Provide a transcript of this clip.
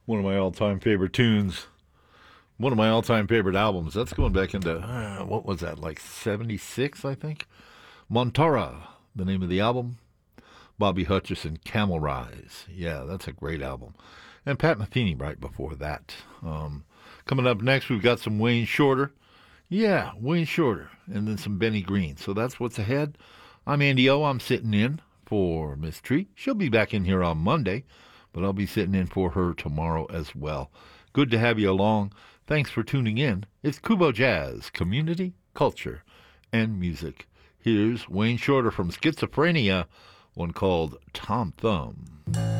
One of my all-time favorite tunes. One of my all-time favorite albums. That's going back into, what was that, like 76, I think? Montara, the name of the album. Bobby Hutcherson, Camel Rise. Yeah, that's a great album. And Pat Metheny right before that. Coming up next, we've got some Wayne Shorter. Yeah, Wayne Shorter. And then some Benny Green. So that's what's ahead. I'm Andy O. I'm sitting in for Miss Tree. She'll be back in here on Monday, but I'll be sitting in for her tomorrow as well. Good to have you along. Thanks for tuning in. It's Kubo Jazz, community, culture, and music. Here's Wayne Shorter from Schizophrenia, one called Tom Thumb.